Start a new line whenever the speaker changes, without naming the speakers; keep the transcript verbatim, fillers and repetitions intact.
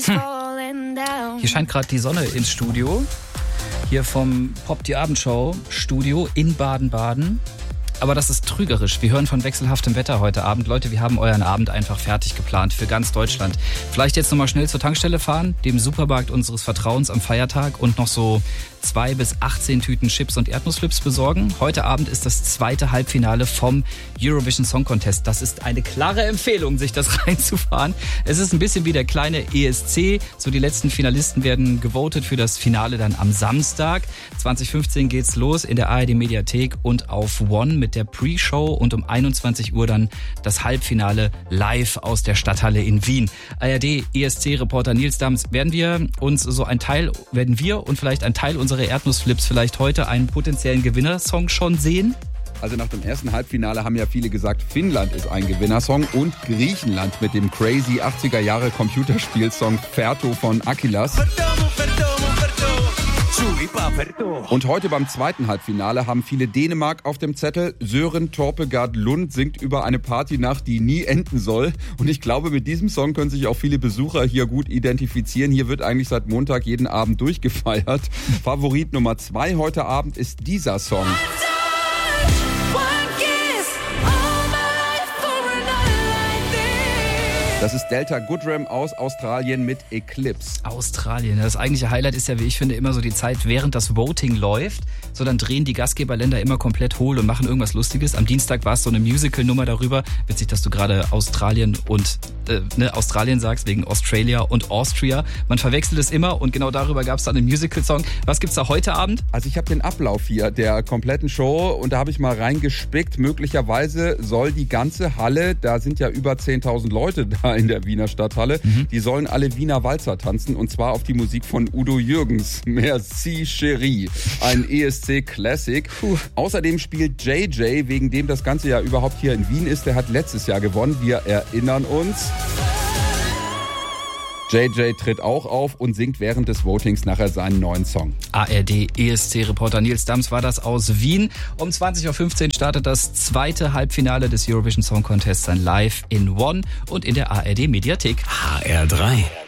Hier scheint gerade die Sonne ins Studio. Hier vom Pop die Abendshow Studio in Baden-Baden. Aber das ist trügerisch. Wir hören von wechselhaftem Wetter heute Abend. Leute, wir haben euren Abend einfach fertig geplant für ganz Deutschland. Vielleicht jetzt nochmal schnell zur Tankstelle fahren, dem Supermarkt unseres Vertrauens am Feiertag und noch so zwei bis achtzehn Tüten Chips und Erdnussflips besorgen. Heute Abend ist das zweite Halbfinale vom Eurovision Song Contest. Das ist eine klare Empfehlung, sich das reinzufahren. Es ist ein bisschen wie der kleine E S C. So, die letzten Finalisten werden gewotet für das Finale dann am Samstag. zwanzig fünfzehn geht's los in der A R D Mediathek und auf One mit der Pre-Show und um einundzwanzig Uhr dann das Halbfinale live aus der Stadthalle in Wien. A R D E S C-Reporter Nils Dams, werden wir uns so ein Teil, werden wir und vielleicht ein Teil unserer Erdnussflips vielleicht heute einen potenziellen Gewinnersong schon sehen?
Also nach dem ersten Halbfinale haben ja viele gesagt, Finnland ist ein Gewinnersong und Griechenland mit dem crazy achtziger Jahre Computerspielsong Ferto von Akilas. Und heute beim zweiten Halbfinale haben viele Dänemark auf dem Zettel. Søren Torpegaard Lund singt über eine Partynacht, die nie enden soll. Und ich glaube, mit diesem Song können sich auch viele Besucher hier gut identifizieren. Hier wird eigentlich seit Montag jeden Abend durchgefeiert. Favorit Nummer zwei heute Abend ist dieser Song. Das ist Delta Goodrem aus Australien mit Eclipse.
Australien. Das eigentliche Highlight ist ja, wie ich finde, immer so die Zeit, während das Voting läuft. So, dann drehen die Gastgeberländer immer komplett hohl und machen irgendwas Lustiges. Am Dienstag war es so eine Musical-Nummer darüber. Witzig, dass du gerade Australien und äh, ne, Australien sagst, wegen Australia und Austria. Man verwechselt es immer und genau darüber gab es dann einen Musical-Song. Was gibt's da heute Abend?
Also ich habe den Ablauf hier der kompletten Show und da habe ich mal reingespickt. Möglicherweise soll die ganze Halle, da sind ja über zehntausend Leute da in der Wiener Stadthalle, mhm. die sollen alle Wiener Walzer tanzen und zwar auf die Musik von Udo Jürgens. Merci Chérie, ein E S C Classic. Puh. Außerdem spielt J J, wegen dem das Ganze ja überhaupt hier in Wien ist. Der hat letztes Jahr gewonnen, wir erinnern uns. J J tritt auch auf und singt während des Votings nachher seinen neuen Song.
A R D E S C-Reporter Nils Dams war das aus Wien. Um zwanzig Uhr fünfzehn startet das zweite Halbfinale des Eurovision Song Contests dann live in One und in der A R D Mediathek.
H R drei